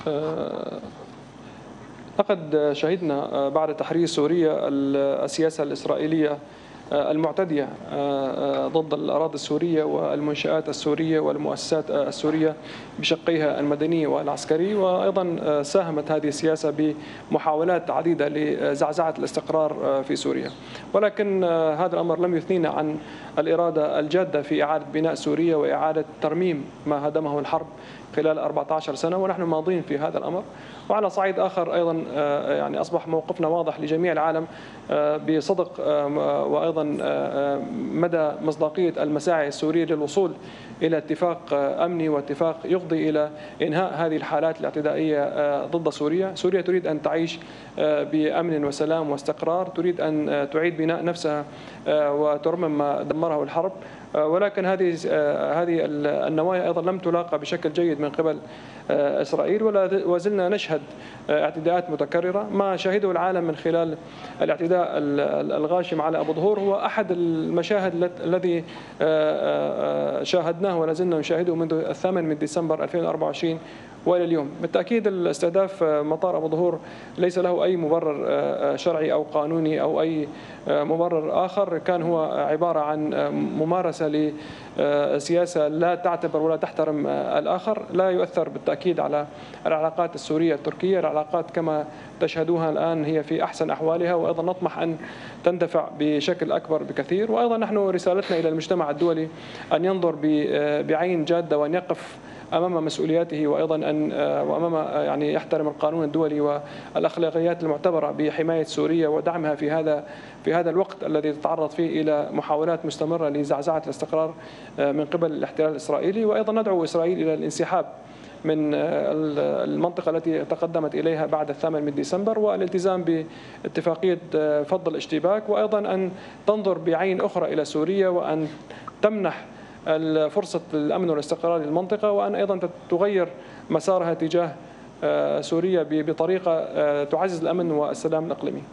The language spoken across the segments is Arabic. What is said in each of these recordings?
لقد شهدنا بعد تحرير سوريا السياسة الإسرائيلية المعتدية ضد الأراضي السورية والمنشآت السورية والمؤسسات السورية بشقيها المدني والعسكري، وأيضا ساهمت هذه السياسة بمحاولات عديدة لزعزعة الاستقرار في سوريا. ولكن هذا الأمر لم يثنينا عن الإرادة الجادة في إعادة بناء سوريا وإعادة ترميم ما هدمه الحرب خلال 14 سنة، ونحن ماضين في هذا الأمر. وعلى صعيد آخر أيضا يعني أصبح موقفنا واضح لجميع العالم بصدق وأيضا مدى مصداقية المساعي السورية للوصول إلى اتفاق أمني واتفاق يفضي إلى إنهاء هذه الحالات الاعتدائية ضد سوريا. سوريا تريد أن تعيش بأمن وسلام واستقرار، تريد أن تعيد بناء نفسها وترمم ما دمره الحرب، ولكن هذه النوايا أيضا لم تلاقى بشكل جيد من قبل إسرائيل، ولا زلنا نشهد اعتداءات متكررة. ما شهده العالم من خلال الاعتداء الغاشم على أبو ظهور هو أحد المشاهد الذي شاهدناه ولا زلنا نشاهده منذ 8 ديسمبر 2024 وإلى اليوم. بالتأكيد الاستهداف مطار أبو ظهور ليس له أي مبرر شرعي أو قانوني أو أي مبرر آخر، كان هو عبارة عن ممارسة لسياسة لا تعتبر ولا تحترم الآخر، لا يؤثر بالتأكيد على العلاقات السورية التركية. العلاقات كما تشهدوها الآن هي في أحسن أحوالها، وأيضا نطمح أن تندفع بشكل أكبر بكثير. وأيضا نحن رسالتنا إلى المجتمع الدولي أن ينظر بعين جادة وأن يقف أمام مسؤولياته، وأيضا وأمام يعني يحترم القانون الدولي والأخلاقيات المعتبرة بحماية سوريا ودعمها في هذا الوقت الذي تتعرض فيه إلى محاولات مستمرة لزعزعة الاستقرار من قبل الاحتلال الإسرائيلي. وأيضا ندعو إسرائيل إلى الانسحاب من المنطقة التي تقدمت إليها بعد 8 ديسمبر، والالتزام باتفاقية فض الاشتباك، وأيضا أن تنظر بعين أخرى إلى سوريا وأن تمنح فرصة الأمن والاستقرار للمنطقة، وأن أيضا تغير مسارها تجاه سوريا بطريقة تعزز الأمن والسلام الإقليمي.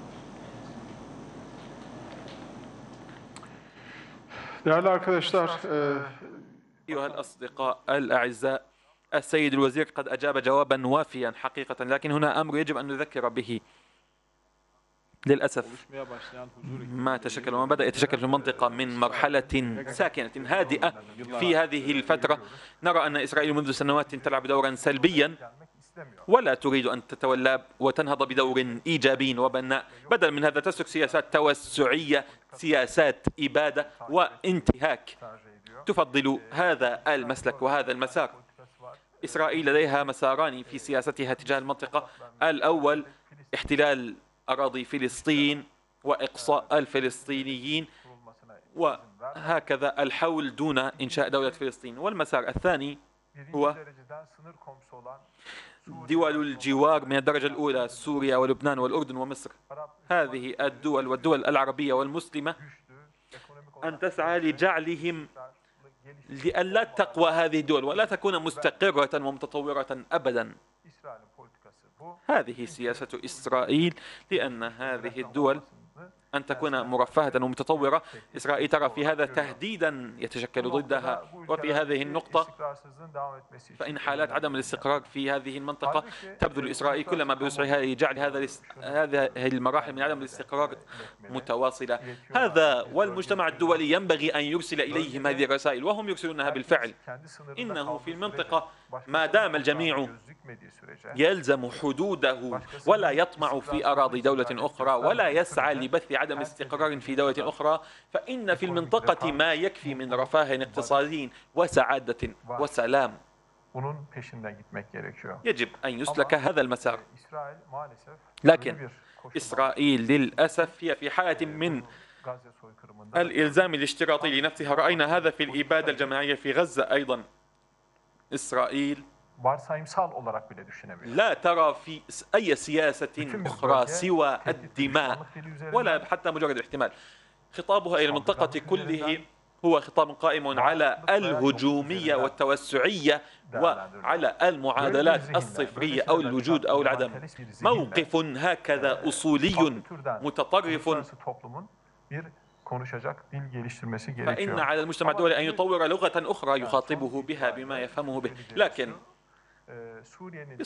Değerli arkadaşlar, أيها الأصدقاء الأعزاء، السيد الوزير قد أجاب جوابا وافيا حقيقة، لكن هنا أمر يجب أن نذكر به. للأسف ما بدأ يتشكل في المنطقة من مرحلة ساكنة هادئة في هذه الفترة. نرى أن إسرائيل منذ سنوات تلعب دورا سلبيا ولا تريد أن تتولى وتنهض بدور إيجابي وبناء. بدل من هذا تسلك سياسات توسعية، سياسات إبادة وانتهاك، تفضل هذا المسلك وهذا المسار. إسرائيل لديها مساران في سياستها تجاه المنطقة: الأول احتلال أراضي فلسطين وإقصاء الفلسطينيين، وهكذا الحول دون إنشاء دولة فلسطين. والمسار الثاني هو دول الجوار من الدرجة الأولى، سوريا ولبنان والأردن ومصر. هذه الدول والدول العربية والمسلمة أن تسعى لجعلهم لأن لا تقوى هذه الدول ولا تكون مستقرة ومتطورة أبدا. هذه سياسة إسرائيل، لأن هذه الدول أن تكون مرفهة ومتطورة. إسرائيل ترى في هذا تهديدا يتشكل ضدها، وفي هذه النقطة فإن حالات عدم الاستقرار في هذه المنطقة تبذل إسرائيل كل ما بوسعها لجعل هذه المراحل من عدم الاستقرار متواصلة. هذا والمجتمع الدولي ينبغي أن يرسل إليهم هذه الرسائل، وهم يرسلونها بالفعل. إنه في المنطقة ما دام الجميع يلزم حدوده ولا يطمع في أراضي دولة أخرى ولا يسعى لبث عدم استقرار في دولة أخرى، فإن في المنطقة ما يكفي من رفاه اقتصادي وسعادة وسلام. يجب أن يسلك هذا المسار. لكن إسرائيل للأسف هي في حالة من الإلزام الاشتراطي لنفسها. رأينا هذا في الإبادة الجماعية في غزة أيضا. إسرائيل لا ترى في أي سياسة أخرى سوى الدماء ولا حتى مجرد الاحتمال. خطابها إلى المنطقة كله هو خطاب قائم على الهجومية والتوسعية وعلى المعادلات الصفرية أو الوجود أو العدم. موقف هكذا أصولي متطرف، فإن على المجتمع الدولي أن يطور لغة أخرى يخاطبه بها بما يفهمه به. لكن